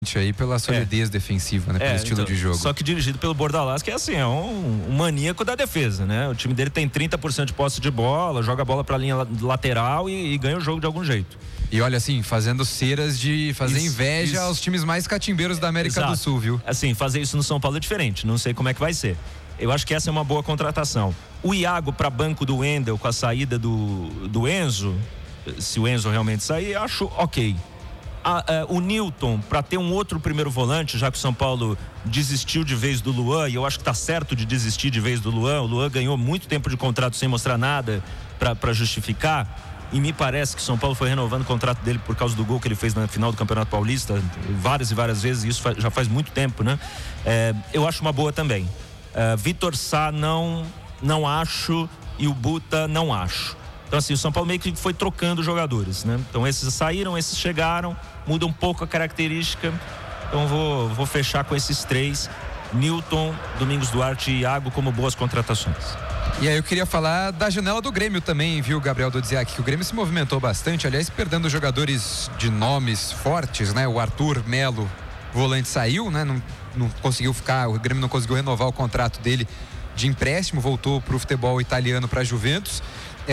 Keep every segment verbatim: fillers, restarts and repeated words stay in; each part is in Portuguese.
aí pela solidez é. defensiva, né? Pelo é, estilo então, de jogo. Só que dirigido pelo Bordalás, que é assim, é um, um maníaco da defesa, né? O time dele tem trinta por cento de posse de bola, joga a bola pra linha lateral e, e ganha o jogo de algum jeito. E olha, assim, fazendo ceras de fazer isso, inveja isso. aos times mais catimbeiros da América Exato. do Sul, viu? Assim, fazer isso no São Paulo é diferente, não sei como é que vai ser. Eu acho que essa é uma boa contratação. O Iago para banco do Wendel com a saída do, do Enzo, se o Enzo realmente sair, acho ok. A, a, o Newton, para ter um outro primeiro volante, já que o São Paulo desistiu de vez do Luan, e eu acho que tá certo de desistir de vez do Luan. O Luan ganhou muito tempo de contrato sem mostrar nada para justificar. E me parece que o São Paulo foi renovando o contrato dele por causa do gol que ele fez na final do Campeonato Paulista, várias e várias vezes, e isso já faz muito tempo, né? É, eu acho uma boa também. É, Vitor Sá não, não acho, e o Buta não acho. Então assim, o São Paulo meio que foi trocando jogadores, né? Então esses saíram, esses chegaram, muda um pouco a característica. Então vou, vou fechar com esses três: Newton, Domingos Duarte e Iago como boas contratações. E aí eu queria falar da janela do Grêmio também, viu, Gabriel Dodziak, que o Grêmio se movimentou bastante, aliás, perdendo jogadores de nomes fortes, né? O Arthur Melo, volante, saiu, né? Não, não conseguiu ficar, o Grêmio não conseguiu renovar o contrato dele de empréstimo, voltou para o futebol italiano, para a Juventus.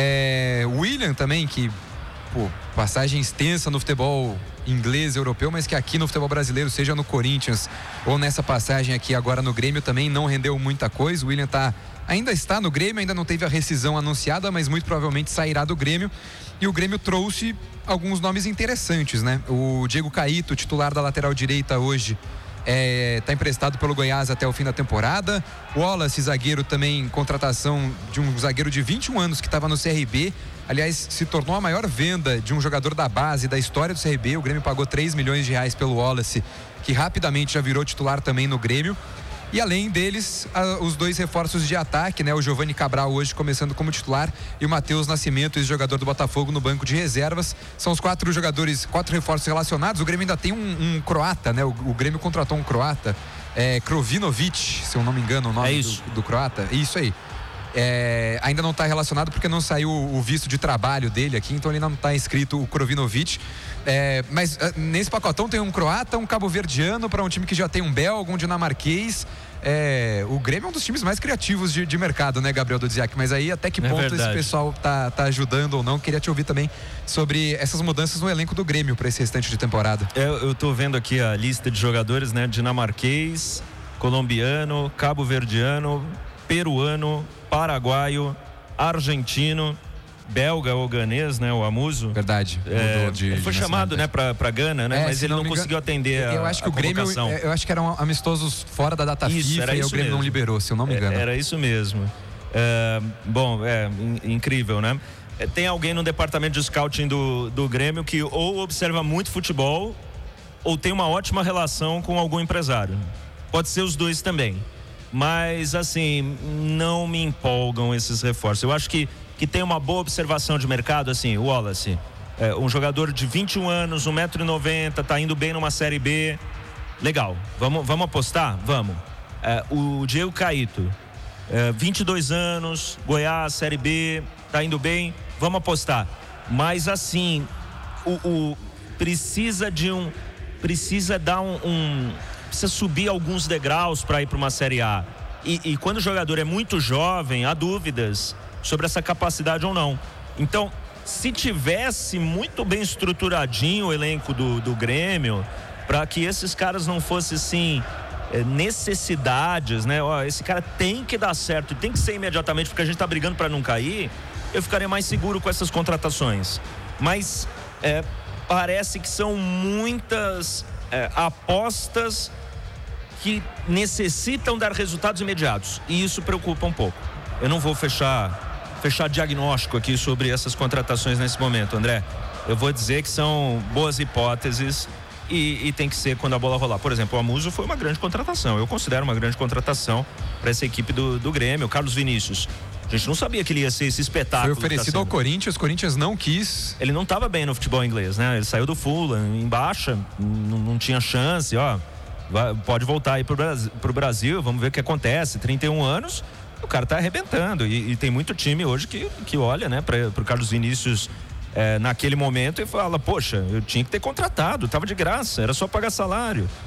É, William também, que pô, passagem extensa no futebol inglês, europeu, mas que aqui no futebol brasileiro, seja no Corinthians ou nessa passagem aqui agora no Grêmio, também não rendeu muita coisa. O William tá, ainda está no Grêmio, ainda não teve a rescisão anunciada, mas muito provavelmente sairá do Grêmio. E o Grêmio trouxe alguns nomes interessantes, né? O Diego Caíto, titular da lateral direita hoje, está é, emprestado pelo Goiás até o fim da temporada. O Wallace, zagueiro, também contratação de um zagueiro de vinte e um anos que estava no C R B. Aliás, se tornou a maior venda de um jogador da base da história do C R B. O Grêmio pagou três milhões de reais pelo Wallace, que rapidamente já virou titular também no Grêmio. E além deles, a, os dois reforços de ataque, né? O Giovani Cabral hoje começando como titular e o Matheus Nascimento, ex-jogador do Botafogo, no banco de reservas. São os quatro jogadores, quatro reforços relacionados. O Grêmio ainda tem um, um croata, né? O, o Grêmio contratou um croata, é, Krovinovic, se eu não me engano o nome é isso. do, do croata. Isso aí. É, ainda não está relacionado porque não saiu o visto de trabalho dele aqui, então ele não está inscrito, o Krovinovic. É, mas nesse pacotão tem um croata, um cabo-verdiano para um time que já tem um belga, um dinamarquês. É, o Grêmio é um dos times mais criativos de, de mercado, né, Gabriel Dodziak? Mas aí até que ponto é esse pessoal tá, tá ajudando ou não? Queria te ouvir também sobre essas mudanças no elenco do Grêmio para esse restante de temporada. Eu, eu tô vendo aqui a lista de jogadores, né? Dinamarquês, colombiano, cabo-verdiano, peruano, paraguaio, argentino, belga ou ganês, né? O Amuso. Verdade. É, de, ele foi de chamado, né, pra, pra Gana, né? É, mas ele não, não conseguiu atender a Eu acho que o Grêmio, eu acho que eram amistosos fora da data isso, FIFA e o Grêmio mesmo. não liberou, se eu não me engano. Era isso mesmo. É, bom, é incrível, né? Tem alguém no departamento de scouting do, do Grêmio que ou observa muito futebol ou tem uma ótima relação com algum empresário. Pode ser os dois também. Mas, assim, não me empolgam esses reforços. Eu acho que, que tem uma boa observação de mercado, assim, o Wallace. É, um jogador de vinte e um anos, um metro e noventa, tá indo bem numa Série B. Legal. Vamos, vamos apostar? Vamos. É, o Diego Caíto, é, vinte e dois anos, Goiás, Série B, tá indo bem. Vamos apostar. Mas, assim, o, o precisa de um... Precisa dar um... um precisa subir alguns degraus para ir para uma Série A. E, e quando o jogador é muito jovem, há dúvidas sobre essa capacidade ou não. Então, se tivesse muito bem estruturadinho o elenco do, do Grêmio, para que esses caras não fossem assim, necessidades, né? Ó, esse cara tem que dar certo, tem que ser imediatamente, porque a gente está brigando para não cair, eu ficaria mais seguro com essas contratações. Mas é, parece que são muitas é, apostas que necessitam dar resultados imediatos, e isso preocupa um pouco. Eu não vou fechar fechar diagnóstico aqui sobre essas contratações nesse momento, André. Eu vou dizer que são boas hipóteses e, e tem que ser quando a bola rolar. Por exemplo, o Amuso foi uma grande contratação, eu considero uma grande contratação para essa equipe do, do Grêmio. O Carlos Vinícius, a gente não sabia que ele ia ser esse espetáculo. Foi oferecido tá ao Corinthians, o Corinthians não quis. Ele não estava bem no futebol inglês, né? Ele saiu do Fulham, em baixa, não, não tinha chance, ó. Vai, pode voltar aí pro Brasil, pro Brasil, vamos ver o que acontece. trinta e um anos, o cara tá arrebentando. E, e tem muito time hoje que, que olha, né, para o Carlos Vinícius é, naquele momento e fala, poxa, eu tinha que ter contratado, estava de graça, era só pagar salário.